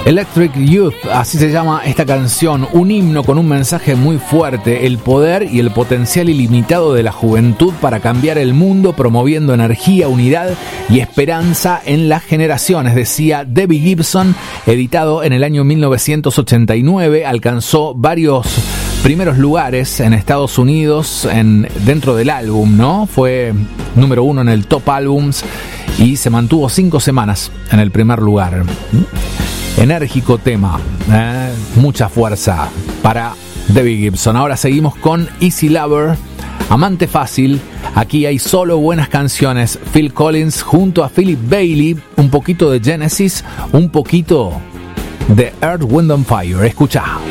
Electric Youth, así se llama esta canción, un himno con un mensaje muy fuerte, el poder y el potencial ilimitado de la juventud para cambiar el mundo, promoviendo energía, unidad y esperanza en las generaciones, decía Debbie Gibson. Editado en el año 1989, alcanzó varios primeros lugares en Estados Unidos dentro del álbum, ¿no? Fue número 1 en el Top Albums y se mantuvo 5 semanas en el primer lugar. Enérgico tema, mucha fuerza para Debbie Gibson. Ahora seguimos con Easy Lover, Amante Fácil. Aquí hay solo buenas canciones. Phil Collins junto a Philip Bailey, un poquito de Genesis, un poquito de Earth, Wind & Fire. Escucha.